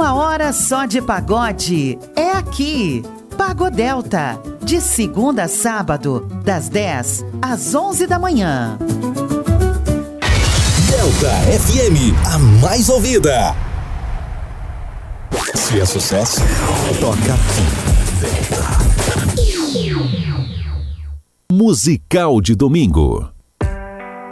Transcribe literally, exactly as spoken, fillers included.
Uma hora só de pagode. É aqui. Pagodelta. De segunda a sábado, das dez às onze da manhã. Delta F M, a mais ouvida. Se é sucesso, toca aqui. Delta. Musical de domingo.